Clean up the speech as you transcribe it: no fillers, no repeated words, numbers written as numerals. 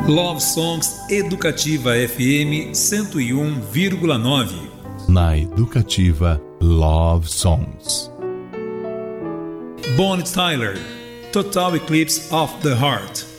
Love Songs Educativa FM 101,9. Na Educativa Love Songs. Bonnie Tyler, Total Eclipse of the Heart.